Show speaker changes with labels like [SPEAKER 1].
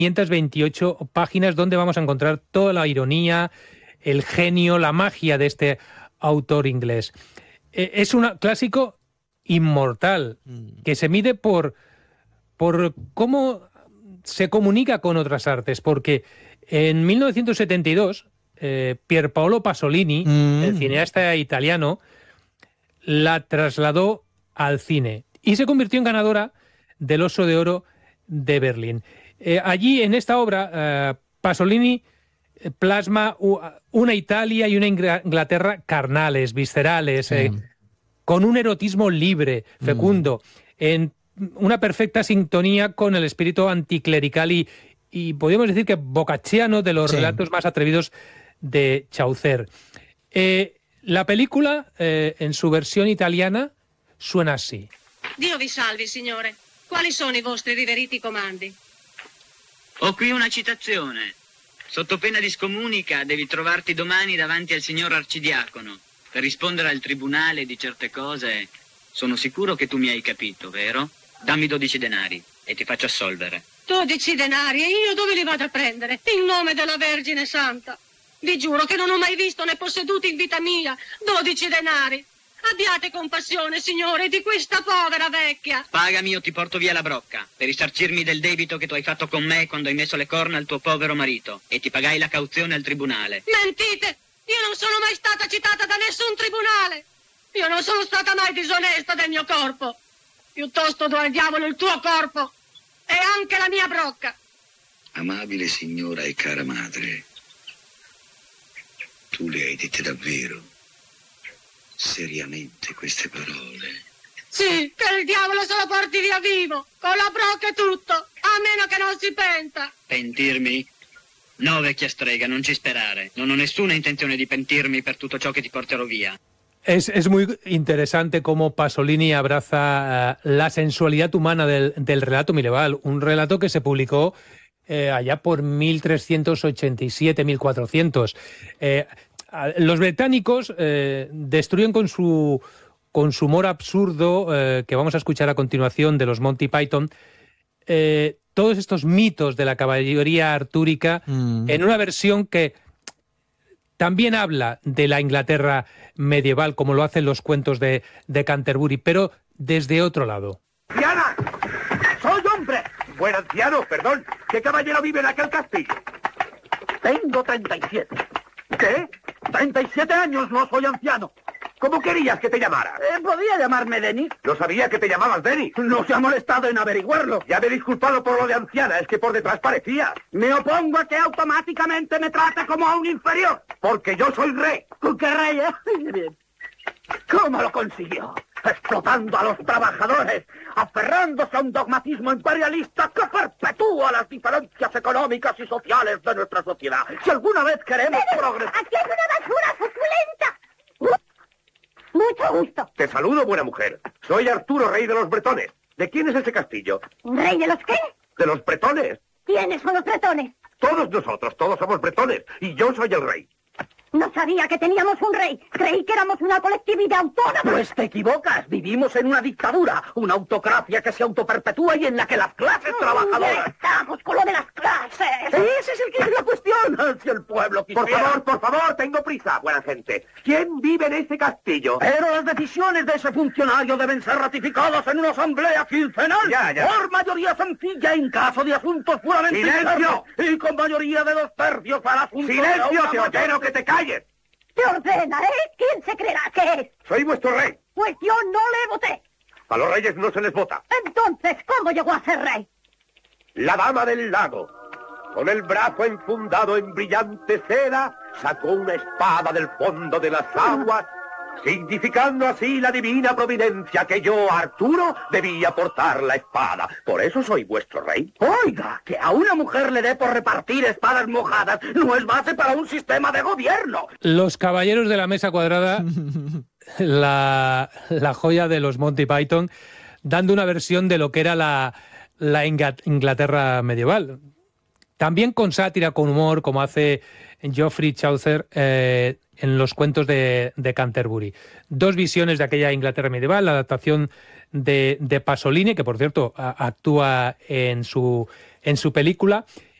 [SPEAKER 1] 528 páginas donde vamos a encontrar toda la ironía, el genio, la magia de este autor inglés. Es un clásico inmortal que se mide por cómo se comunica con otras artes, porque en 1972 Pier Paolo Pasolini, el cineasta italiano, la trasladó al cine y se convirtió en ganadora del Oso de Oro de Berlín. Allí, en esta obra, Pasolini plasma una Italia y una Inglaterra carnales, viscerales, con un erotismo libre, fecundo, en una perfecta sintonía con el espíritu anticlerical y podríamos decir que boccacciano de los relatos más atrevidos de Chaucer. La película, en su versión italiana, suena así.
[SPEAKER 2] Dio vi salvi, signore. Quali sono i vostri riveriti comandi?
[SPEAKER 3] Ho qui una citazione. Sotto pena di scomunica devi trovarti domani davanti al signor arcidiacono per rispondere al tribunale di certe cose. Sono sicuro che tu mi hai capito, vero? Dammi 12 denari e ti faccio assolvere.
[SPEAKER 2] 12 denari e io dove li vado a prendere? In nome della Vergine Santa. Vi giuro che non ho mai visto né posseduto in vita mia 12 denari. Abbiate compassione, signore, di questa povera vecchia.
[SPEAKER 3] Pagami o ti porto via la brocca per risarcirmi del debito che tu hai fatto con me quando hai messo le corna al tuo povero marito e ti pagai la cauzione al tribunale.
[SPEAKER 2] Mentite! Io non sono mai stata citata da nessun tribunale. Io non sono stata mai disonesta del mio corpo. Piuttosto do al diavolo il tuo corpo e anche la mia brocca.
[SPEAKER 4] Amabile signora e cara madre, tu le hai dette davvero? Seriamente queste parole?
[SPEAKER 2] Sì, che il diavolo se lo porti via vivo, con la brocca e tutto, a meno che non si penta.
[SPEAKER 3] Pentirmi? No, vecchia strega, non ci sperare. Non ho nessuna intenzione di pentirmi per tutto ciò che ti porterò via.
[SPEAKER 1] Es muy interesante cómo Pasolini abraza la sensualidad humana del relato medieval, un relato que se publicó allá por 1387, 1400. Los británicos destruyen con su humor absurdo, que vamos a escuchar a continuación de los Monty Python, todos estos mitos de la caballería artúrica en una versión que también habla de la Inglaterra medieval, como lo hacen los cuentos de Canterbury, pero desde otro lado.
[SPEAKER 5] ¡Anciana! ¡Soy hombre! Buen anciano, perdón. ¿Qué caballero vive en aquel castillo? Tengo 37. ¿Qué? 37 años, no soy anciano. ¿Cómo querías que te llamara?
[SPEAKER 6] ¿Podía llamarme Denis?
[SPEAKER 5] No sabía que te llamabas Denis.
[SPEAKER 6] No se ha molestado en averiguarlo.
[SPEAKER 5] Ya me he disculpado por lo de anciana, es que por detrás parecías.
[SPEAKER 6] Me opongo a que automáticamente me trate como a un inferior.
[SPEAKER 5] Porque yo soy rey.
[SPEAKER 6] ¿Qué rey, Bien. ¿Cómo lo consiguió? Explotando a los trabajadores, aferrándose a un dogmatismo imperialista que perpetúa las diferencias económicas y sociales de nuestra sociedad. Si alguna vez queremos progresar...
[SPEAKER 7] ¡Aquí hay una basura suculenta! Mucho gusto.
[SPEAKER 5] Te saludo, buena mujer. Soy Arturo, rey de los bretones. ¿De quién es ese castillo?
[SPEAKER 7] ¿Rey de los qué?
[SPEAKER 5] De los bretones.
[SPEAKER 7] ¿Quiénes son los bretones?
[SPEAKER 5] Todos nosotros, todos somos bretones. Y yo soy el rey.
[SPEAKER 7] No sabía que teníamos un rey. Creí que éramos una colectividad autónoma.
[SPEAKER 6] Pues te equivocas. Vivimos en una dictadura, una autocracia que se autoperpetúa y en la que las clases trabajadoras...
[SPEAKER 7] Estamos con lo de las clases.
[SPEAKER 6] Ese es el que es la cuestión. Si el pueblo quisiera...
[SPEAKER 5] Por favor, tengo prisa, buena gente. ¿Quién vive en ese castillo?
[SPEAKER 6] Pero las decisiones de ese funcionario deben ser ratificadas en una asamblea quincenal.
[SPEAKER 5] Ya.
[SPEAKER 6] Por mayoría sencilla en caso de asuntos puramente...
[SPEAKER 5] ¡Silencio!
[SPEAKER 6] Y con mayoría de 2 tercios para asuntos...
[SPEAKER 5] ¡Silencio! ¡Te ordeno que te calles!
[SPEAKER 7] Te ordena, ¿Quién se creerá que es?
[SPEAKER 5] Soy vuestro rey.
[SPEAKER 7] Pues yo no le voté.
[SPEAKER 5] A los reyes no se les vota.
[SPEAKER 7] Entonces, ¿cómo llegó a ser rey?
[SPEAKER 5] La dama del lago, con el brazo enfundado en brillante seda, sacó una espada del fondo de las aguas, significando así la divina providencia que yo, Arturo, debía portar la espada. Por eso soy vuestro rey.
[SPEAKER 6] Oiga, que a una mujer le dé por repartir espadas mojadas no es base para un sistema de gobierno.
[SPEAKER 1] Los caballeros de la mesa cuadrada, la joya de los Monty Python, dando una versión de lo que era la Inglaterra medieval. También con sátira, con humor, como hace Geoffrey Chaucer en los cuentos de Canterbury. 2 visiones de aquella Inglaterra medieval, la adaptación de Pasolini, que por cierto actúa en su en su película